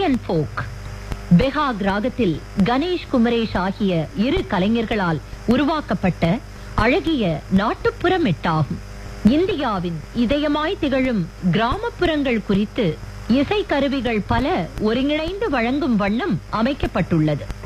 Indian போக். பெஹாக் ராகத்தில் கணேஷ் குமரேஷ் ஆகிய இரு கலைஞர்களால் உருவாக்கப்பட்ட அழகிய நாட்டுப்புற மெட்டாகும். இந்தியாவின் இதயமாய் திகழும் கிராமப்புறங்கள் குறித்து இசைக்கருவிகள் பல ஒருங்கிணைந்து வழங்கும் வண்ணம் அமைக்கப்பட்டுள்ளது.